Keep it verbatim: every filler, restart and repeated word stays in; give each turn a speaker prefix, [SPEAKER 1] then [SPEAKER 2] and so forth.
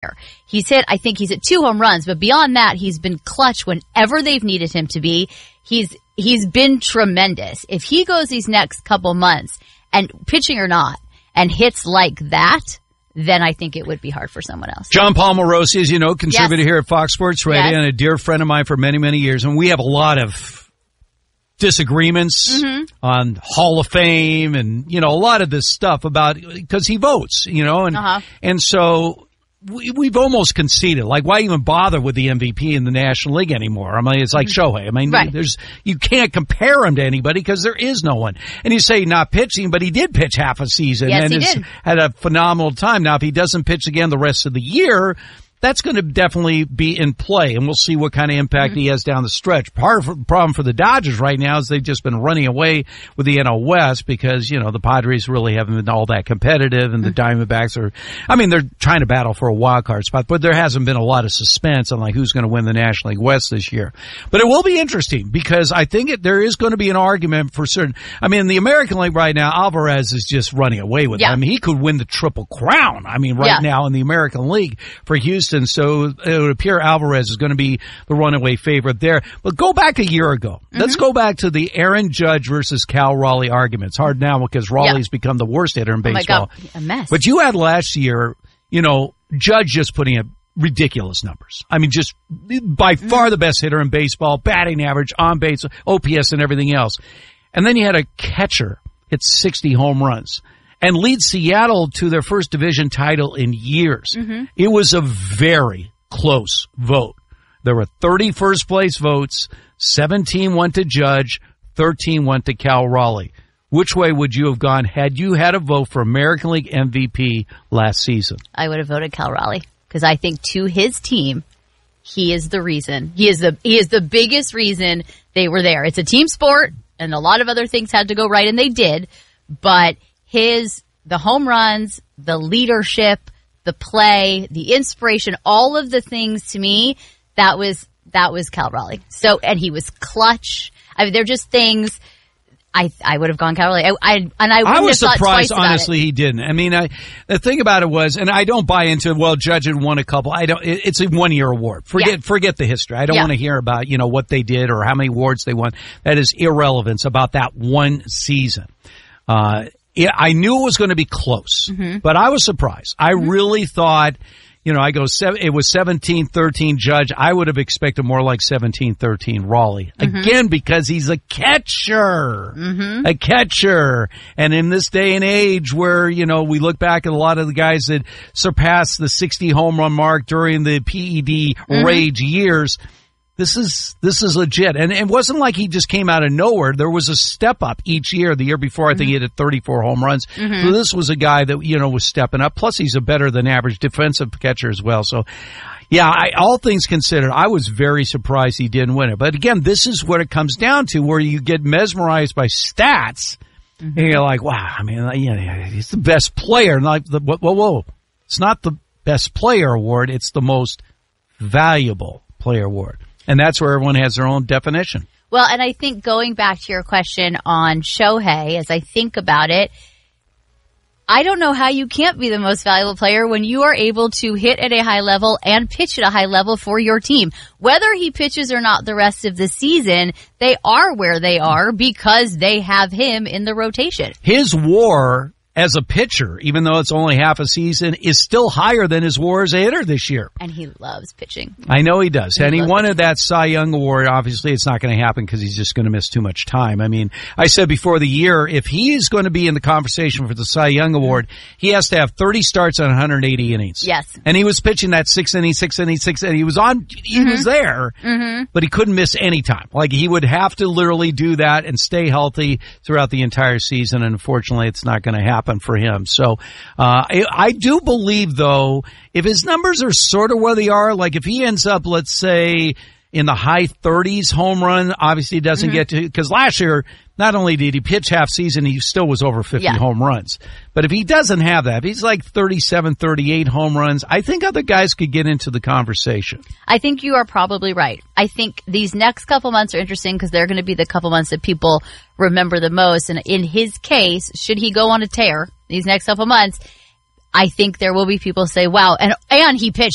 [SPEAKER 1] He's hit, I think he's at two home runs, but beyond that, he's been clutch whenever they've needed him to be. He's, he's been tremendous. If he goes these next couple months, and pitching or not, and hits like that, then I think it would be hard for someone else.
[SPEAKER 2] John Paul Morosi, as you know, contributor
[SPEAKER 1] yes.
[SPEAKER 2] here at Fox Sports Radio,
[SPEAKER 1] yes.
[SPEAKER 2] and a dear friend of mine for many, many years. And we have a lot of disagreements
[SPEAKER 1] mm-hmm.
[SPEAKER 2] on Hall of Fame and, you know, a lot of this stuff about, because he votes, you know, and,
[SPEAKER 1] uh-huh.
[SPEAKER 2] and so we, we've almost conceded. Like, why even bother with the M V P in the National League anymore? I mean, it's like Shohei. I mean,
[SPEAKER 1] right.
[SPEAKER 2] there's, you can't compare him to anybody because there is no one. And you say not pitching, but he did pitch half a season
[SPEAKER 1] yes,
[SPEAKER 2] and
[SPEAKER 1] he
[SPEAKER 2] has
[SPEAKER 1] did.
[SPEAKER 2] had a phenomenal time. Now, if he doesn't pitch again the rest of the year, that's going to definitely be in play, and we'll see what kind of impact mm-hmm. he has down the stretch. Part of the problem for the Dodgers right now is they've just been running away with the N L West because, you know, the Padres really haven't been all that competitive, and the mm-hmm. Diamondbacks are, I mean, they're trying to battle for a wild card spot, but there hasn't been a lot of suspense on, like, who's going to win the National League West this year. But it will be interesting because I think it, there is going to be an argument for certain. I mean, the American League right now, Alvarez is just running away with
[SPEAKER 1] yeah.
[SPEAKER 2] it. I mean, he could win the Triple Crown, I mean, right
[SPEAKER 1] yeah.
[SPEAKER 2] now in the American League for Houston. So it would appear Alvarez is going to be the runaway favorite there. But go back a year ago. Mm-hmm. Let's go back to the Aaron Judge versus Cal Raleigh argument. It's hard now because Raleigh's yeah. become the worst hitter in baseball.
[SPEAKER 1] Oh my God, a mess.
[SPEAKER 2] But you had last year, you know, Judge just putting up ridiculous numbers. I mean, just by far mm-hmm. the best hitter in baseball, batting average, on base, O P S, and everything else. And then you had a catcher hit sixty home runs and lead Seattle to their first division title in years.
[SPEAKER 1] Mm-hmm.
[SPEAKER 2] It was a very close vote. There were thirty first place votes, seventeen went to Judge, thirteen went to Cal Raleigh. Which way would you have gone had you had a vote for American League M V P last season?
[SPEAKER 1] I would have voted Cal Raleigh because I think to his team, he is the reason. He is the he is the biggest reason they were there. It's a team sport, and a lot of other things had to go right, and they did. But his the home runs, the leadership, the play, the inspiration, all of the things to me, that was that was Cal Raleigh. So, and he was clutch. I mean, they're just things. I I would have gone Cal Raleigh. I, I and I,
[SPEAKER 2] I was
[SPEAKER 1] have
[SPEAKER 2] surprised, honestly,
[SPEAKER 1] it.
[SPEAKER 2] he didn't. I mean, I the thing about it was, and I don't buy into well, Judge had won a couple. I don't. It, it's a one year award. Forget yeah. forget the history. I don't yeah. want to hear about you know what they did or how many awards they won. That is irrelevant. It's about that one season. Uh, it, I knew it was going to be close, mm-hmm. but I was surprised. I mm-hmm. really thought. You know, I go, seven, it was seventeen thirteen Judge. I would have expected more like seventeen thirteen Raleigh. Mm-hmm. Again, because he's a catcher. Mm-hmm. A catcher. And in this day and age where, you know, we look back at a lot of the guys that surpassed the sixty home run mark during the P E D mm-hmm. rage years, this is this is legit. And it wasn't like he just came out of nowhere. There was a step up each year. The year before, I think mm-hmm. he hit thirty-four home runs. Mm-hmm. So this was a guy that, you know, was stepping up. Plus, he's a better than average defensive catcher as well. So, yeah, I, all things considered, I was very surprised he didn't win it. But again, this is what it comes down to, where you get mesmerized by stats. Mm-hmm. And you're like, wow, I mean, you know, he's the best player. Like, the, whoa, whoa, whoa. It's not the best player award. It's the most valuable player award. And that's where everyone has their own definition.
[SPEAKER 1] Well, and I think going back to your question on Shohei, as I think about it, I don't know how you can't be the most valuable player when you are able to hit at a high level and pitch at a high level for your team. Whether he pitches or not the rest of the season, they are where they are because they have him in the rotation.
[SPEAKER 2] His WAR as a pitcher, even though it's only half a season, is still higher than his WAR as a hitter this year.
[SPEAKER 1] And he loves pitching.
[SPEAKER 2] I know he does.
[SPEAKER 1] He
[SPEAKER 2] and he wanted
[SPEAKER 1] pitching.
[SPEAKER 2] that Cy Young Award. Obviously, it's not going to happen because he's just going to miss too much time. I mean, I said before the year, if he is going to be in the conversation for the Cy Young Award, he has to have thirty starts on one hundred eighty innings.
[SPEAKER 1] Yes.
[SPEAKER 2] And he was pitching that six inning, six inning, six inning. He was on, he mm-hmm. was there, mm-hmm. but he couldn't miss any time. Like, he would have to literally do that and stay healthy throughout the entire season. And unfortunately, it's not going to happen for him. So, So uh, I, I do believe, though, if his numbers are sort of where they are, like if he ends up, let's say, in the high thirties home run, obviously he doesn't mm-hmm. get to, because last year, not only did he pitch half season, he still was over fifty yeah. home runs. But if he doesn't have that, if he's like thirty-seven, thirty-eight home runs, I think other guys could get into the conversation.
[SPEAKER 1] I think you are probably right. I think these next couple months are interesting because they're going to be the couple months that people remember the most. And in his case, should he go on a tear these next couple months, I think there will be people say, wow, and and he pitched